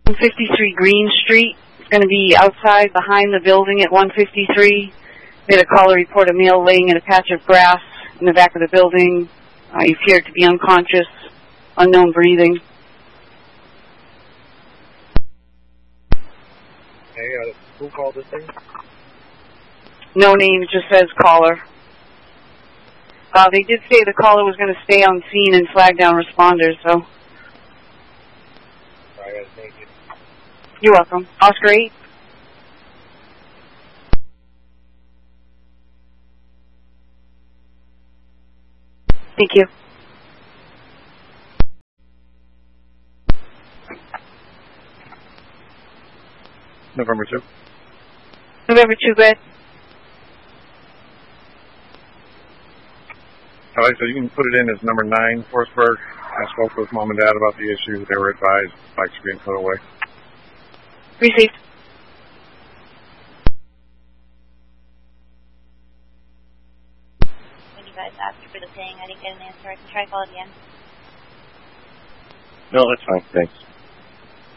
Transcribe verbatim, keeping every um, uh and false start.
one fifty-three Green Street. It's going to be outside behind the building at one fifty-three. We had a caller report a male laying in a patch of grass in the back of the building. Uh, he appeared to be unconscious, unknown breathing. Okay, uh, who called this thing? No name, it just says caller. Uh, they did say the caller was going to stay on scene and flag down responders, so. Sorry, guys, thank you. You're welcome. Oscar eight. Thank you. November two. November two, bed. All right, so you can put it in as number nine, Forsberg. I spoke with mom and dad about the issue. They were advised bikes are being put away. Received. When you guys asked for the thing, I didn't get an answer. I can try to call again. No, that's fine. Thanks.